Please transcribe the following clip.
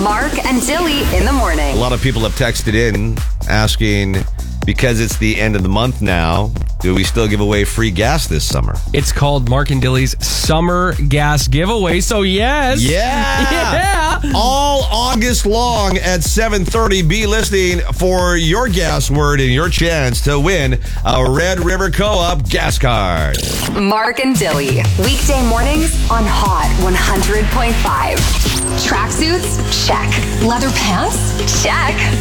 Mark and Dilly in the morning. A lot of people have texted in asking, because it's the end of the month now, do we still give away free gas this summer? It's called Mark and Dilly's Summer Gas Giveaway, so yes. Yeah. All August long at 7:30, be listening for your gas word and your chance to win a Red River Co-op gas card. Mark and Dilly. Weekday mornings on Hot 100.5. Tracksuits? Check. Leather pants? Check.